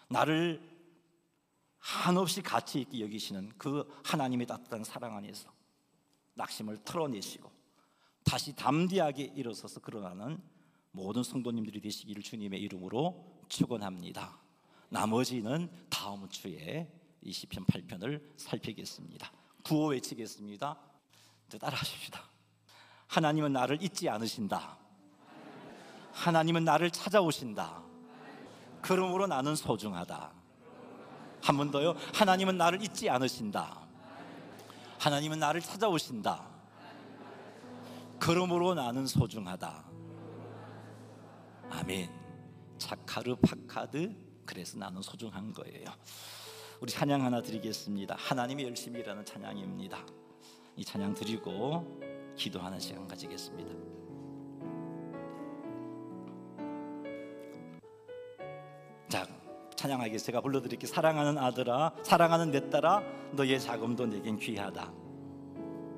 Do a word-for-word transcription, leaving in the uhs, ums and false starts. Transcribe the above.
나를 한없이 가치 있게 여기시는 그 하나님의 따뜻한 사랑 안에서 낙심을 털어내시고 다시 담대하게 일어서서 걸어가는 모든 성도님들이 되시기를 주님의 이름으로 축원합니다. 나머지는 다음 주에 이 시편 팔 편을 살피겠습니다. 구호 외치겠습니다. 따라하십시다. 하나님은 나를 잊지 않으신다. 하나님은 나를 찾아오신다. 그러므로 나는 소중하다. 한 번 더요. 하나님은 나를 잊지 않으신다. 하나님은 나를 찾아오신다. 그러므로 나는 소중하다. 아멘. 자카르 파카드. 그래서 나는 소중한 거예요. 우리 찬양 하나 드리겠습니다. 하나님이 열심히 일하는 찬양입니다. 이 찬양 드리고 기도하는 시간 가지겠습니다. 자, 찬양하게 제가 불러드릴게요. 사랑하는 아들아, 사랑하는 내 딸아, 너의 자금도 내겐 귀하다.